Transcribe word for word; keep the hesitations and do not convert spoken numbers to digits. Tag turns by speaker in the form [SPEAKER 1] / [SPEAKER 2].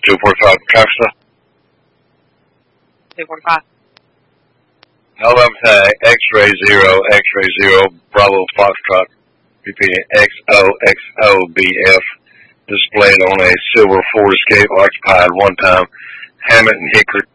[SPEAKER 1] two forty-five Costa.
[SPEAKER 2] two forty-five.
[SPEAKER 1] eleven tag, X-ray zero, X-ray zero, Bravo Foxtrot, repeating X O X O B F, displayed on a silver Ford Escape occupied one time, Hammett and Hickory